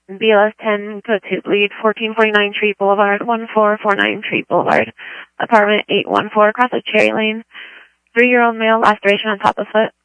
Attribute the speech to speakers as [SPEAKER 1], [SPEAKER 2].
[SPEAKER 1] BLS 10, code 2, bleed, 1449 Treat Boulevard, 1449 Treat Boulevard, apartment 814, across the Cherry Lane. 3-year-old male, laceration on top of foot.